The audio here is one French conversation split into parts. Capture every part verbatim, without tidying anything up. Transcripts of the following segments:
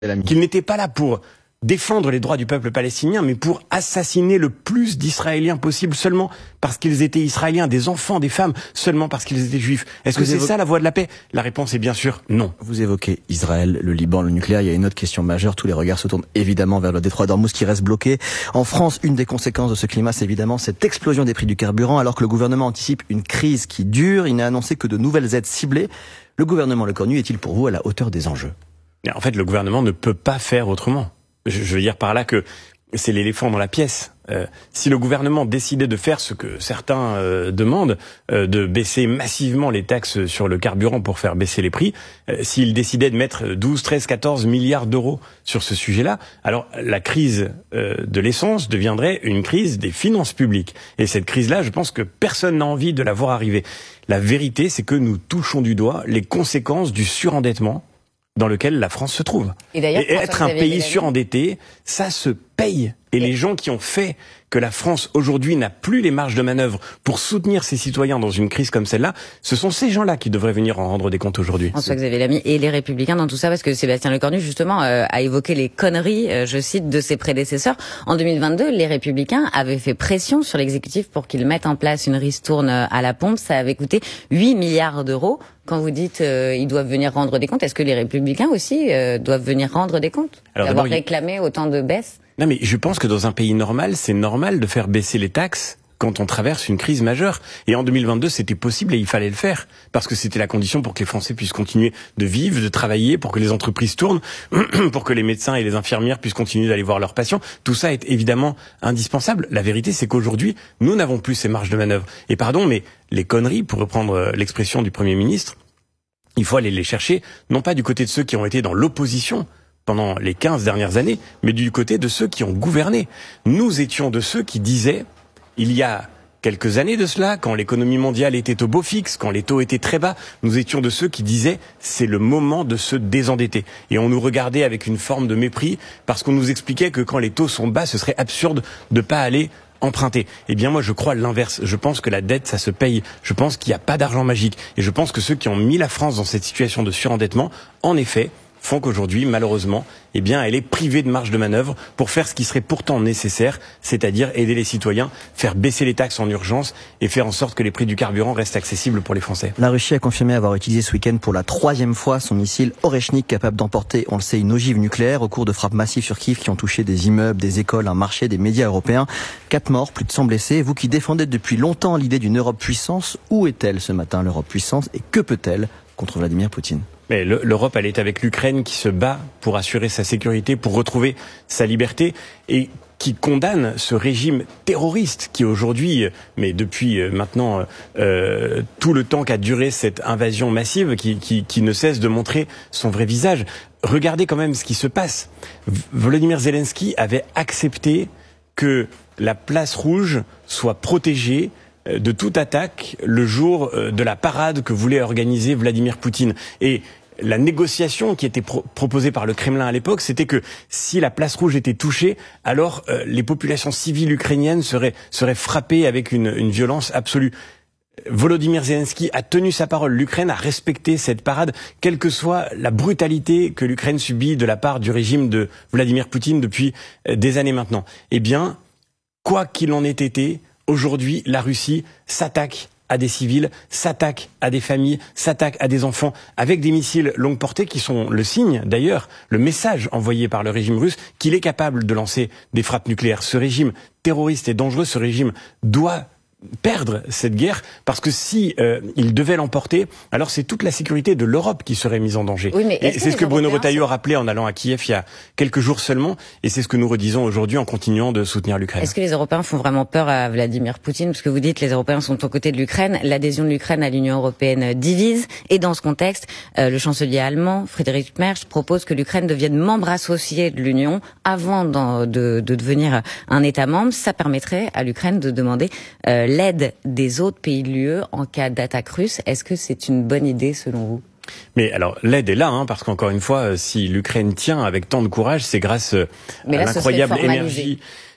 qu'il n'était pas là pour défendre les droits du peuple palestinien, mais pour assassiner le plus d'Israéliens possible seulement parce qu'ils étaient Israéliens, des enfants, des femmes, seulement parce qu'ils étaient juifs. Est-ce que c'est évo... ça la voie de la paix? La réponse est bien sûr non. Vous évoquez Israël, le Liban, le nucléaire. Il y a une autre question majeure. Tous les regards se tournent évidemment vers le détroit d'Ormuz qui reste bloqué. En France, une des conséquences de ce climat, c'est évidemment cette explosion des prix du carburant. Alors que le gouvernement anticipe une crise qui dure, il n'a annoncé que de nouvelles aides ciblées. Le gouvernement Lecornu est-il pour vous à la hauteur des enjeux? En fait, le gouvernement ne peut pas faire autrement. Je veux dire par là que c'est l'éléphant dans la pièce. Euh, si le gouvernement décidait de faire ce que certains euh, demandent, euh, de baisser massivement les taxes sur le carburant pour faire baisser les prix, euh, s'il décidait de mettre douze, treize, quatorze milliards d'euros sur ce sujet-là, alors la crise euh, de l'essence deviendrait une crise des finances publiques. Et cette crise-là, je pense que personne n'a envie de la voir arriver. La vérité, c'est que nous touchons du doigt les conséquences du surendettement dans lequel la France se trouve. Et, et être un pays surendetté, ça se paye. Et, et les gens qui ont fait que la France aujourd'hui n'a plus les marges de manœuvre pour soutenir ses citoyens dans une crise comme celle-là, ce sont ces gens-là qui devraient venir en rendre des comptes aujourd'hui. François-Xavier Lamy et les Républicains dans tout ça, parce que Sébastien Lecornu justement euh, a évoqué les conneries, euh, je cite, de ses prédécesseurs. En deux mille vingt-deux, les Républicains avaient fait pression sur l'exécutif pour qu'il mette en place une ristourne à la pompe. Ça avait coûté huit milliards d'euros. Quand vous dites euh, ils doivent venir rendre des comptes, est-ce que les Républicains aussi euh, doivent venir rendre des comptes, alors, d'avoir réclamé autant de baisses? Non, mais je pense que dans un pays normal, c'est normal de faire baisser les taxes quand on traverse une crise majeure. Et en deux mille vingt-deux, c'était possible et il fallait le faire. Parce que c'était la condition pour que les Français puissent continuer de vivre, de travailler, pour que les entreprises tournent, pour que les médecins et les infirmières puissent continuer d'aller voir leurs patients. Tout ça est évidemment indispensable. La vérité, c'est qu'aujourd'hui, nous n'avons plus ces marges de manœuvre. Et pardon, mais les conneries, pour reprendre l'expression du Premier ministre, il faut aller les chercher, non pas du côté de ceux qui ont été dans l'opposition pendant les quinze dernières années, mais du côté de ceux qui ont gouverné. Nous étions de ceux qui disaient, il y a quelques années de cela, quand l'économie mondiale était au beau fixe, quand les taux étaient très bas, nous étions de ceux qui disaient, c'est le moment de se désendetter. Et on nous regardait avec une forme de mépris, parce qu'on nous expliquait que quand les taux sont bas, ce serait absurde de pas aller emprunter. Eh bien, moi, je crois l'inverse. Je pense que la dette, ça se paye. Je pense qu'il n'y a pas d'argent magique. Et je pense que ceux qui ont mis la France dans cette situation de surendettement, en effet, font qu'aujourd'hui, malheureusement, eh bien, elle est privée de marge de manœuvre pour faire ce qui serait pourtant nécessaire, c'est-à-dire aider les citoyens, faire baisser les taxes en urgence et faire en sorte que les prix du carburant restent accessibles pour les Français. La Russie a confirmé avoir utilisé ce week-end pour la troisième fois son missile Oreshnik, capable d'emporter, on le sait, une ogive nucléaire au cours de frappes massives sur Kiev qui ont touché des immeubles, des écoles, un marché, des médias européens. Quatre morts, plus de cent blessés. Vous qui défendez depuis longtemps l'idée d'une Europe puissance, où est-elle ce matin, l'Europe puissance, et que peut-elle contre Vladimir Poutine? Mais l'Europe, elle est avec l'Ukraine qui se bat pour assurer sa sécurité, pour retrouver sa liberté et qui condamne ce régime terroriste qui aujourd'hui, mais depuis maintenant euh, tout le temps qu'a duré cette invasion massive, qui, qui, qui ne cesse de montrer son vrai visage. Regardez quand même ce qui se passe. Volodymyr Zelensky avait accepté que la place rouge soit protégée de toute attaque le jour de la parade que voulait organiser Vladimir Poutine. Et la négociation qui était pro- proposée par le Kremlin à l'époque, c'était que si la place rouge était touchée, alors euh, les populations civiles ukrainiennes seraient, seraient frappées avec une, une violence absolue. Volodymyr Zelensky a tenu sa parole. L'Ukraine a respecté cette parade, quelle que soit la brutalité que l'Ukraine subit de la part du régime de Vladimir Poutine depuis euh, des années maintenant. Eh bien, quoi qu'il en ait été, aujourd'hui, la Russie s'attaque à des civils, s'attaque à des familles, s'attaque à des enfants, avec des missiles longue portée qui sont le signe, d'ailleurs, le message envoyé par le régime russe qu'il est capable de lancer des frappes nucléaires. Ce régime terroriste et dangereux, ce régime doit perdre cette guerre, parce que si euh, il devait l'emporter, alors c'est toute la sécurité de l'Europe qui serait mise en danger. Oui, mais et c'est ce que Bruno Retailleau a rappelé en allant à Kiev il y a quelques jours seulement, et c'est ce que nous redisons aujourd'hui en continuant de soutenir l'Ukraine. Est-ce que les Européens font vraiment peur à Vladimir Poutine? Parce que vous dites que les Européens sont aux côtés de l'Ukraine. L'adhésion de l'Ukraine à l'Union européenne divise, et dans ce contexte, euh, le chancelier allemand, Friedrich Merz, propose que l'Ukraine devienne membre associé de l'Union avant de, de, de devenir un État membre. Ça permettrait à l'Ukraine de demander euh, l'aide des autres pays de l'U E en cas d'attaque russe. Est-ce que c'est une bonne idée selon vous? Mais alors, l'aide est là, hein, parce qu'encore une fois, si l'Ukraine tient avec tant de courage, c'est grâce à l'incroyable énergie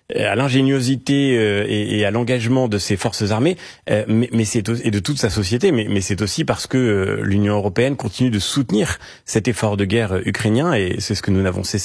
à l'ingéniosité et, et à l'engagement de ses forces armées, mais, mais c'est et de toute sa société, mais, mais c'est aussi parce que l'Union européenne continue de soutenir cet effort de guerre ukrainien, et c'est ce que nous n'avons cessé